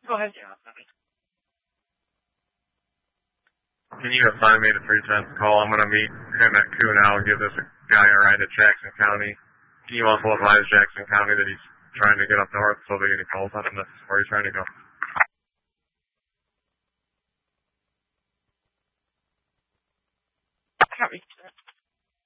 Go ahead. Can you assign me to 310's call? I'm going to meet him at Kuhnau and give this guy a ride to Jackson County. Can you also advise Jackson County that he's trying to get up north so they get any calls on him? That's where he's trying to go. Copy.